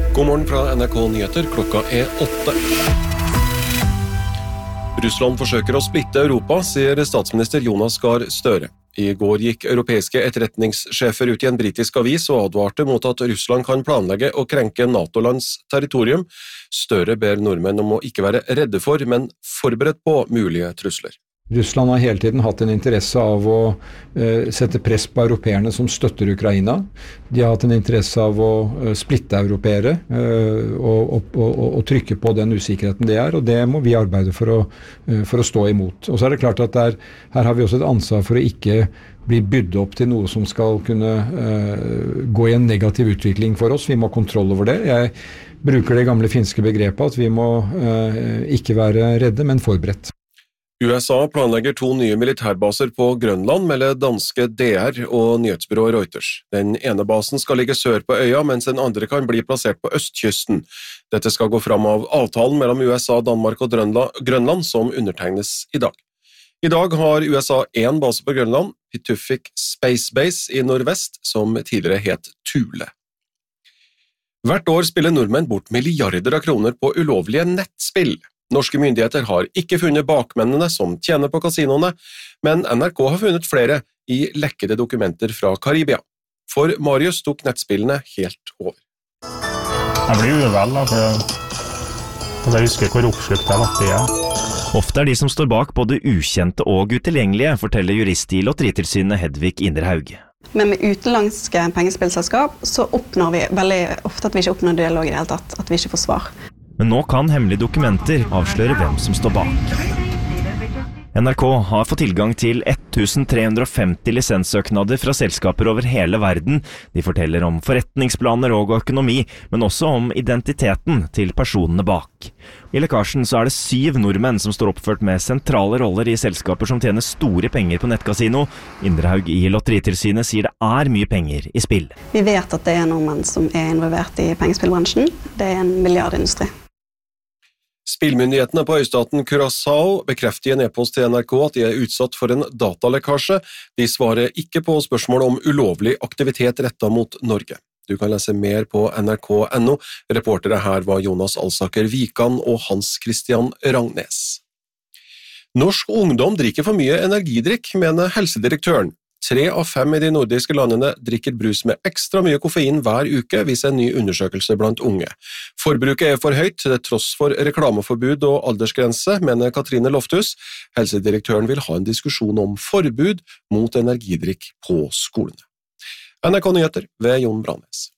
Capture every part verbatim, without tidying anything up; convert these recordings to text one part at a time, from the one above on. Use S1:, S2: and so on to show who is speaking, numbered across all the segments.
S1: God morgen fra N R K Nyheter, klokka er åtte. Russland forsøker å splitte Europa, sier statsminister Jonas Gahr Støre. I går gikk europeiske etterretningssjefer ut i en britisk avis og advarte mot at Russland kan planlegge å krenke NATO-lands territorium. Støre ber nordmenn om å ikke være redde for, men forberedt på mulige trusler.
S2: Russland har hele tiden hatt en interesse av å uh, sette press på europeerne som støtter Ukraina. De har hatt en interesse av å uh, splitte europeere uh, og, og, og, og trykke på den usikkerheten det er, og det må vi arbeide for å, uh, for å stå imot. Og så er det klart at der, her har vi også et ansvar for å ikke bli bydd opp til noe som skal kunne uh, gå i en negativ utvikling for oss. Vi må ha kontroll over det. Jeg bruker det gamle finske begrepet at vi må uh, ikke være redde, men forberedt.
S1: U S A planlegger to nye militærbaser på Grønland, melder danske D R og nyhetsbyrået Reuters. Den ene basen skal ligge sør på øya, mens den andre kan bli plassert på østkysten. Dette skal gå fram av avtalen mellom U S A, Danmark og Grønland, som undertegnes i dag. I dag har U S A en base på Grønland, Pituffik Space Base i nordvest, som tidligere het Thule. Hvert år spiller nordmenn bort milliarder av kroner på ulovlige nettspill. Norske myndigheter har ikke funnet bakmennene som tjener på kasinoene, men N R K har funnet flere i lekkede dokumenter fra Karibia. For Marius tok nettspillene helt over.
S3: Jeg blir uvel da, for jeg husker hvor oppslukt jeg var i det.
S4: Ofte er de som står bak både ukjente og utilgjengelige, forteller jurist i Lotteritilsynet Hedvig Inderhaug.
S5: Men med utenlandske pengespillselskap så oppnår vi veldig ofte at vi ikke oppnår dialog i det hele tatt, at vi ikke får svar.
S4: Men nå kan hemmelige dokumenter avsløre hvem som står bak. N R K har fått tilgang til tolv hundre femti lisenssøknader fra selskaper over hele verden. De forteller om forretningsplaner og økonomi, men også om identiteten til personene bak. I lekkasjen så er det syv nordmenn som står oppført med sentrale roller i selskaper som tjener store penger på nettkasino. Inderhaug i Lotteritilsynet sier det er mye penger i spill.
S5: Vi vet at det er nordmenn som er involvert i pengespillbransjen. Det er en milliardindustri.
S1: Spillmyndighetene på øystaten Curaçao bekrefter i en e-post til N R K at de er utsatt for en datalekkasje. De svarer ikke på spørsmål om ulovlig aktivitet rettet mot Norge. Du kan lese mer på N R K punktum N O. Reportere her var Jonas Alsaker Vikan og Hans Christian Rangnes. Norsk ungdom drikker for mye energidrikk, mener helsedirektøren. Tre av fem i de nordiske landene drikker brus med ekstra mye koffein hver uke, viser en ny undersøkelse blant unge. Forbruket er for høyt, til tross for reklameforbud og aldersgrense, mener Katrine Lofthus. Helsedirektøren vil ha en diskusjon om forbud mot energidrikk på skolene. N R K Nyheter ved Jon Brannes.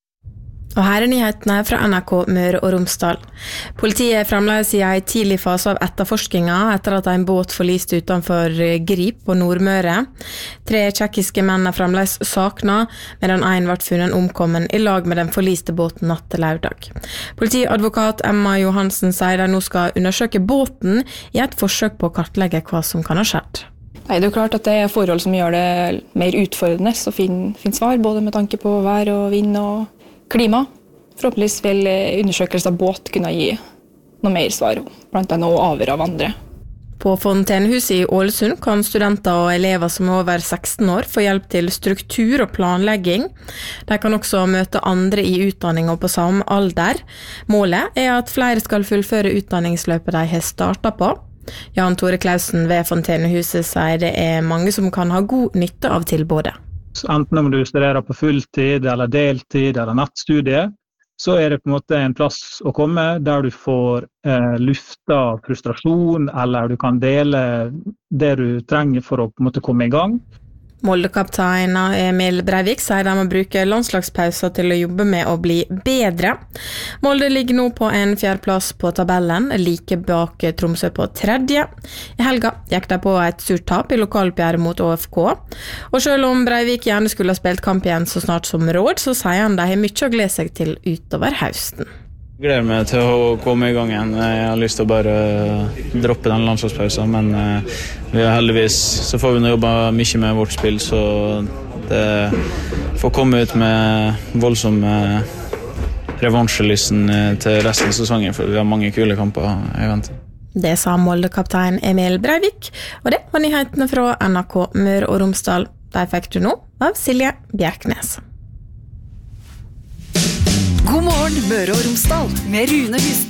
S6: Og her er nyhetene fra N R K Møre og Romsdal. Politiet er fremdeles i en tidlig fase av etterforskningen etter at en båt forliste utenfor Grip på Nordmøre. Tre tjekkiske menn er fremdeles savnet, medan en ble funnet omkommen i lag med den forliste båten natt til lørdag. Politiadvokat Emma Johansen sier de nå skal undersøke båten i et forsøk på å kartlegge hva som kan ha skjedd.
S7: Nei, det er jo klart at det er forhold som gjør det mer utfordrende å finne, finne svar, både med tanke på vær og vind og klima. Forhåpentligvis vil undersøkelser av båt kunne gi noe mer svar, blant annet å avhøre av andre.
S6: På Fontenehuset i Ålesund kan studenter og elever som er over seksten år få hjelp til struktur og planlegging. De kan også møte andre i utdanning og på samme alder. Målet er at flere skal fullføre utdanningsløpet de har startet på. Jan Tore Klausen ved Fontenehuset sier det er mange som kan ha god nytte av tilbudet.
S8: Enten om du studerer på fulltid eller deltid eller nattstudie, så er det på en måte en plass å komme der du får eh, lufta frustrasjon, eller du kan dele det du trenger for å på en måte komme i gang.
S6: Molde-kaptein Emil Breivik sier de må bruke landslagspauser til å jobbe med å bli bedre. Molde ligger nå på en fjerdeplass på tabellen, like bak Tromsø på tredje. I helga gikk de på et surt tap i lokalpgjæret mot Å F K. Og selv om Breivik gjerne skulle ha spilt kamp igjen så snart som råd, så sier han de har mye å glede seg til utover høsten.
S9: Jeg gleder meg til å komme i gang igjen. Jeg har lyst til å bare droppe den landslagspausen, men vi er heldigvis så får vi nå jobbe mye med vårt spill, så det får komme ut med voldsom revansjelysten til resten av sesongen, for vi har mange kule kamper i vente.
S6: Det sa Molde-kaptein Emil Breivik, og det var nyhetene fra N R K Møre og Romsdal. Der fikk du nå av Silje Bjerknes.
S10: God morgen! Morgen Møre og Romsdal med Rune Husby.